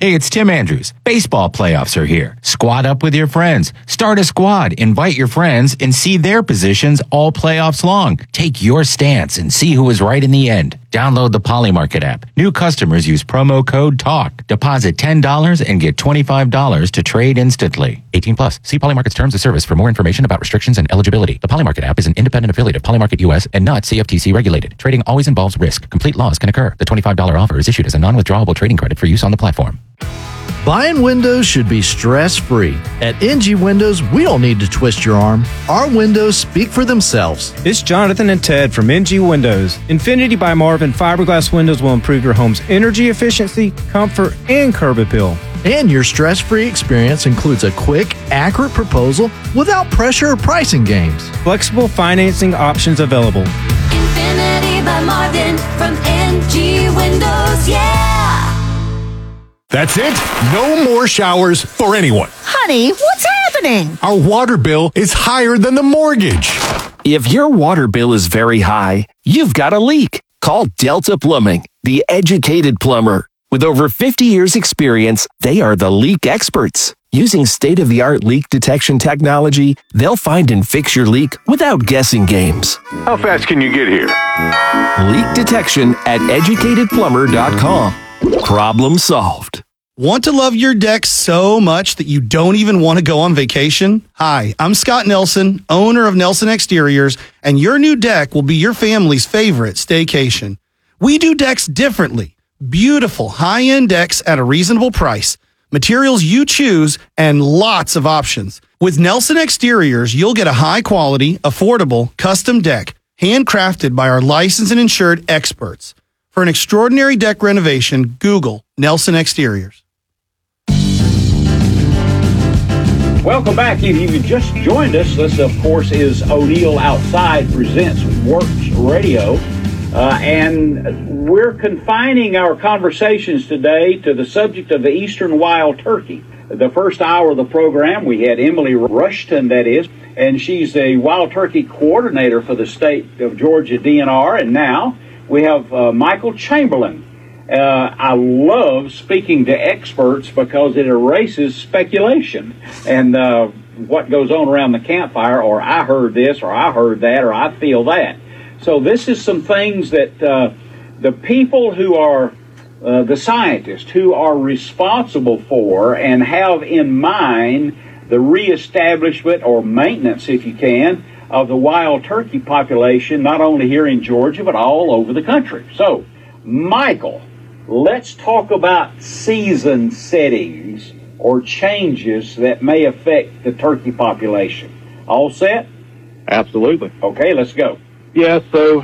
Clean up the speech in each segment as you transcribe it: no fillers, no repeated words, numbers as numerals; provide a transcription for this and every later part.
Hey, it's Tim Andrews. Baseball playoffs are here. Squad up with your friends. Start a squad, invite your friends, and see their positions all playoffs long. Take your stance and see who is right in the end. Download the Polymarket app. New customers use promo code TALK. Deposit $10 and get $25 to trade instantly. 18 plus. See Polymarket's terms of service for more information about restrictions and eligibility. The Polymarket app is an independent affiliate of Polymarket US and not CFTC regulated. Trading always involves risk. Complete loss can occur. The $25 offer is issued as a non-withdrawable trading credit for use on the platform. Buying windows should be stress-free. At NG Windows, we don't need to twist your arm. Our windows speak for themselves. It's Jonathan and Ted from NG Windows. Infinity by Marvin fiberglass windows will improve your home's energy efficiency, comfort, and curb appeal. And your stress-free experience includes a quick, accurate proposal without pressure or pricing games. Flexible financing options available. Infinity by Marvin from NG Windows, yeah! That's it. No more showers for anyone. Honey, what's happening? Our water bill is higher than the mortgage. If your water bill is very high, you've got a leak. Call Delta Plumbing, the educated plumber. With over 50 years experience, they are the leak experts. Using state-of-the-art leak detection technology, they'll find and fix your leak without guessing games. How fast can you get here? Leak detection at educatedplumber.com. Problem solved. Want to love your deck so much that you don't even want to go on vacation? Hi, I'm Scott Nelson, owner of Nelson Exteriors, and your new deck will be your family's favorite staycation. We do decks differently. Beautiful, high-end decks at a reasonable price. Materials you choose, and lots of options. With Nelson Exteriors, you'll get a high-quality, affordable, custom deck, handcrafted by our licensed and insured experts. For an extraordinary deck renovation, Google Nelson Exteriors. Welcome back. If you've just joined us, this, of course, is O'Neill Outside presents Works Radio. And we're confining our conversations today to the subject of the eastern wild turkey. The first hour of the program, we had Emily Rushton, that is, and she's the wild turkey coordinator for the state of Georgia DNR. And now we have Michael Chamberlain. I love speaking to experts because it erases speculation and what goes on around the campfire, or I heard this, or I heard that, or I feel that. So this is some things that the people who are the scientists who are responsible for and have in mind the reestablishment or maintenance, if you can, of the wild turkey population, not only here in Georgia, but all over the country. So, Michael, let's talk about season settings or changes that may affect the turkey population. All set? Absolutely. Okay, let's go. Yeah, so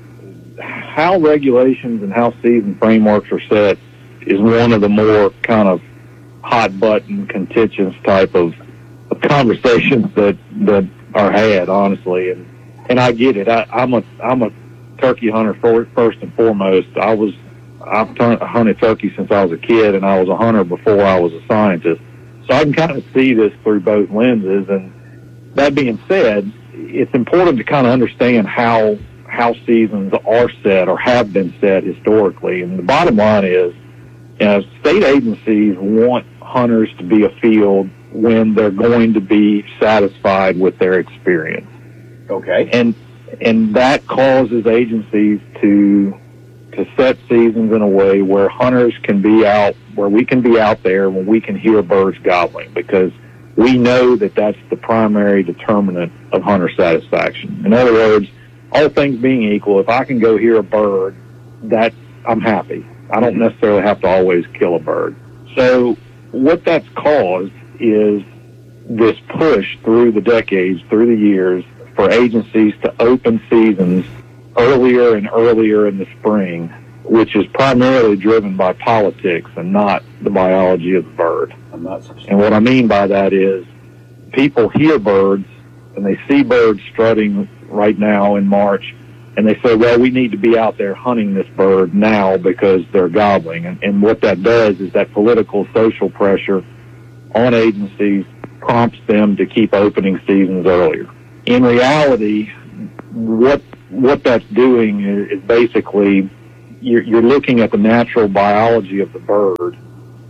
how regulations and how season frameworks are set is one of the more kind of hot button, contentious type of conversations that are had, honestly, and I get it. I'm a turkey hunter first and foremost. I've hunted turkey since I was a kid, and I was a hunter before I was a scientist. So I can kind of see this through both lenses. And that being said, it's important to kind of understand how seasons are set or have been set historically. And the bottom line is, state agencies want hunters to be afield when they're going to be satisfied with their experience. Okay. And that causes agencies to set seasons in a way where hunters can be out, where we can be out there when we can hear birds gobbling, because we know that that's the primary determinant of hunter satisfaction. In other words, all things being equal, if I can go hear a bird, that I'm happy. I don't necessarily have to always kill a bird. So what that's caused is this push through the decades, through the years, for agencies to open seasons earlier and earlier in the spring, which is primarily driven by politics and not the biology of the bird. And what I mean by that is people hear birds and they see birds strutting right now in March, and they say, well, we need to be out there hunting this bird now because they're gobbling. And what that does is that political, social pressure on agencies prompts them to keep opening seasons earlier. In reality, what that's doing is basically you're looking at the natural biology of the bird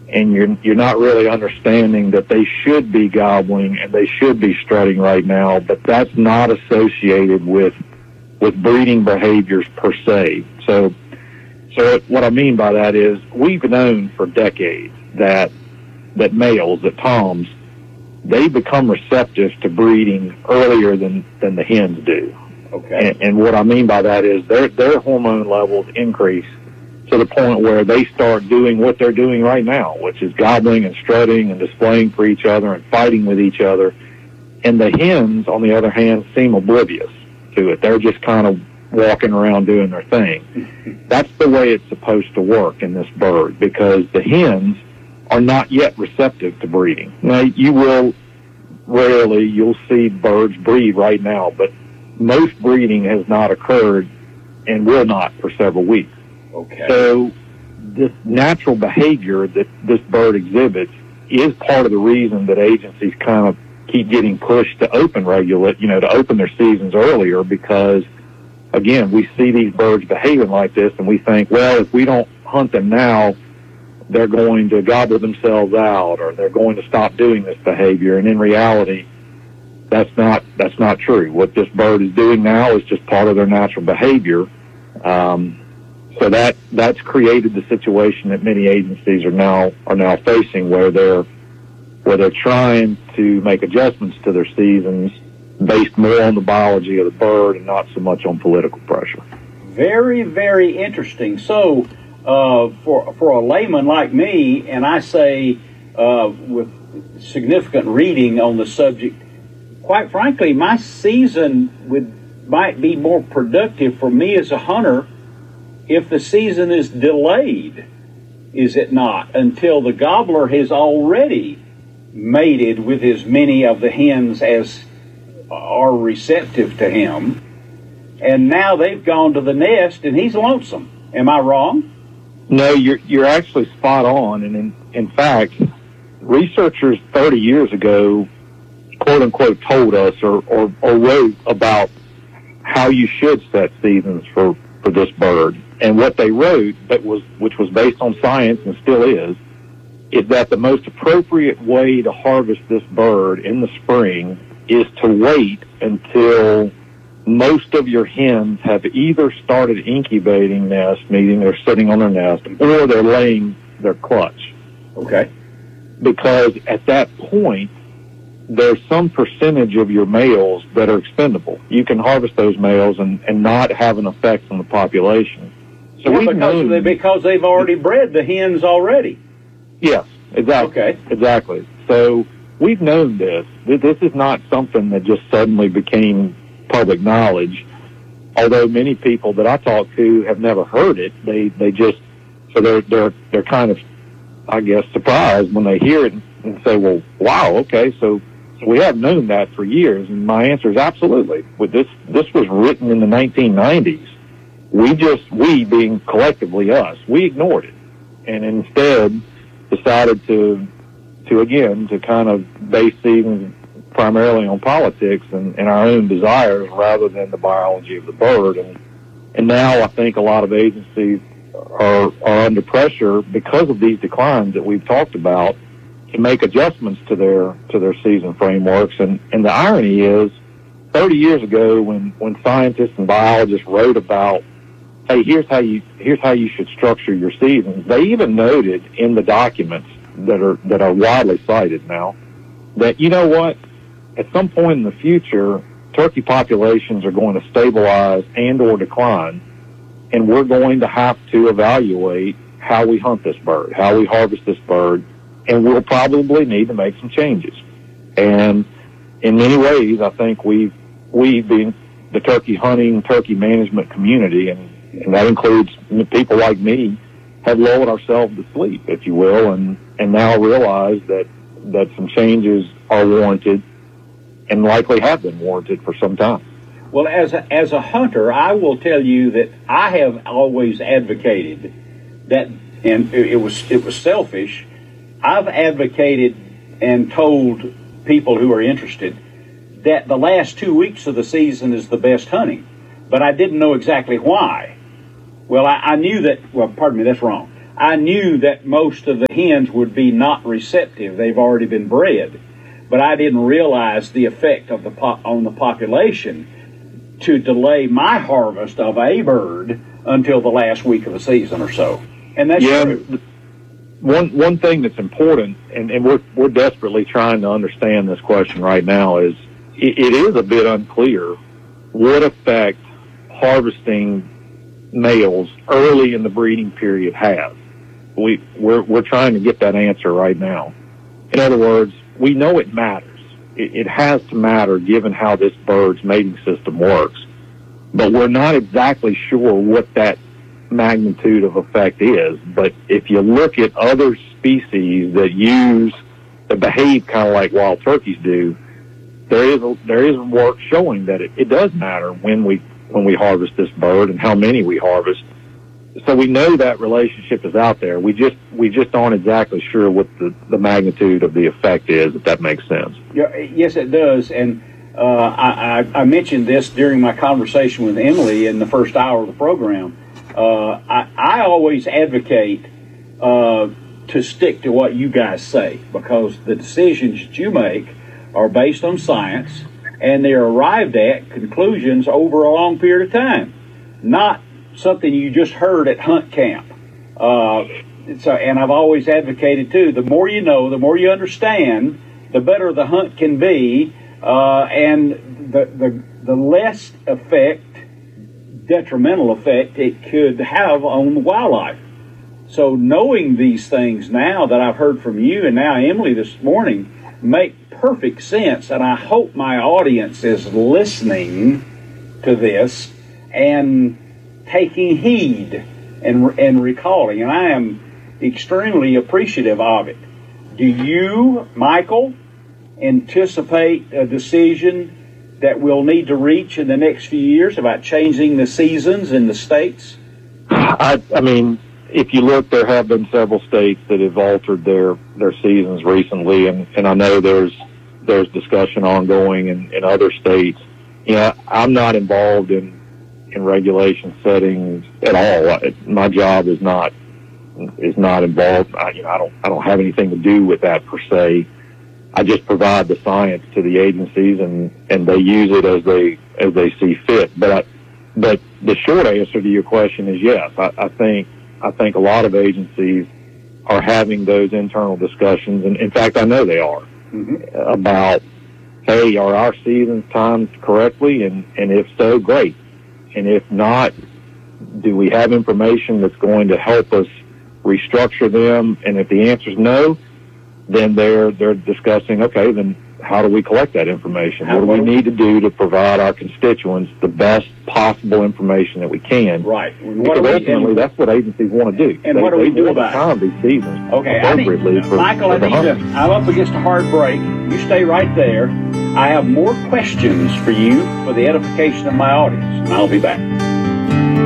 and you're not really understanding that they should be gobbling and they should be strutting right now, but that's not associated with breeding behaviors per se. So what I mean by that is we've known for decades that males, that toms, they become receptive to breeding earlier than the hens do. Okay. And what I mean by that is their hormone levels increase to the point where they start doing what they're doing right now, which is gobbling and strutting and displaying for each other and fighting with each other. And the hens, on the other hand, seem oblivious to it. They're just kind of walking around doing their thing. That's the way it's supposed to work in this bird, because the hens are not yet receptive to breeding. Now, you'll see birds breed right now, but most breeding has not occurred and will not for several weeks. Okay. So this natural behavior that this bird exhibits is part of the reason that agencies kind of keep getting pushed to open to open their seasons earlier, because, again, we see these birds behaving like this and we think, well, if we don't hunt them now, they're going to gobble themselves out or they're going to stop doing this behavior. And in reality, that's not true. What this bird is doing now is just part of their natural behavior. So that's created the situation that many agencies are now facing, where they're trying to make adjustments to their seasons based more on the biology of the bird and not so much on political pressure. Very, very interesting. So, for a layman like me, and I say with significant reading on the subject, quite frankly, my season might be more productive for me as a hunter if the season is delayed, is it not, until the gobbler has already mated with as many of the hens as are receptive to him, and now they've gone to the nest and he's lonesome. Am I wrong? No, you're actually spot on. And in fact, researchers 30 years ago, quote unquote, told us or wrote about how you should set seasons for this bird. And what they wrote, which was based on science and still is that the most appropriate way to harvest this bird in the spring is to wait until most of your hens have either started incubating nest, meaning they're sitting on their nest, or they're laying their clutch. Okay. Because at that point, there's some percentage of your males that are expendable. You can harvest those males and not have an effect on the population. So because they've already bred the hens already. Yes, exactly. Okay. Exactly. So we've known this. This is not something that just suddenly became public knowledge. Although many people that I talk to have never heard it, they're kind of, I guess, surprised when they hear it and say, "Well, wow, okay, so we have known that for years." And my answer is absolutely. This was written in the 1990s. We being collectively us, we ignored it and instead decided to kind of base seasons primarily on politics and our own desires rather than the biology of the bird. And now I think a lot of agencies are under pressure because of these declines that we've talked about to make adjustments to their season frameworks. And the irony is, 30 years ago when scientists and biologists wrote about, hey, here's how you should structure your seasons, they even noted in the documents that are widely cited now that, you know what, at some point in the future, turkey populations are going to stabilize and or decline, and we're going to have to evaluate how we hunt this bird, how we harvest this bird, and we'll probably need to make some changes. And in many ways, I think we being the turkey hunting, turkey management community, and that includes people like me, have lulled ourselves to sleep, if you will, and now realize that some changes are warranted and likely have been warranted for some time. Well, as a hunter, I will tell you that I have always advocated that, and it was selfish. I've advocated and told people who are interested that the last 2 weeks of the season is the best hunting, but I didn't know exactly why. Well, I knew that, well, pardon me, that's wrong. I knew that most of the hens would be not receptive. They've already been bred. But I didn't realize the effect of on the population to delay my harvest of a bird until the last week of the season or so. And that's true. One thing that's important, and we're desperately trying to understand this question right now, is it is a bit unclear what effect harvesting males early in the breeding period has. We're trying to get that answer right now. In other words, we know it matters. It has to matter given how this bird's mating system works. But we're not exactly sure what that magnitude of effect is. But if you look at other species that behave kind of like wild turkeys do, there is work showing that it does matter when we harvest this bird and how many we harvest. So we know that relationship is out there. We just aren't exactly sure what the magnitude of the effect is, if that makes sense. Yeah, yes, it does. And I mentioned this during my conversation with Emily in the first hour of the program. I always advocate to stick to what you guys say, because the decisions that you make are based on science, and they're arrived at conclusions over a long period of time, not something you just heard at hunt camp. And I've always advocated too, the more you know, the more you understand, the better the hunt can be, and the less detrimental effect it could have on the wildlife. So knowing these things now that I've heard from you and now Emily this morning make perfect sense, and I hope my audience is listening to this and taking heed and recalling, and I am extremely appreciative of it. Do you, Michael, anticipate a decision that we'll need to reach in the next few years about changing the seasons in the states? I mean, if you look, there have been several states that have altered their seasons recently, and I know there's discussion ongoing in other states. I'm not involved in regulation settings at all. My job is not involved. I don't have anything to do with that per se. I just provide the science to the agencies, and they use it as they see fit. But the short answer to your question is yes. I think a lot of agencies are having those internal discussions, and in fact, I know they are, about, hey, are our seasons timed correctly? And if so, great. And if not, do we have information that's going to help us restructure them? And if the answer is no, then they're discussing, okay, then how do we collect that information? What do we need to do to provide our constituents the best possible information that we can? Right. Because ultimately, that's what agencies want to do. And what do we do about it? Time these seasons appropriately. Michael, I'm up against a hard break. You stay right there. I have more questions for you for the edification of my audience, and I'll be back.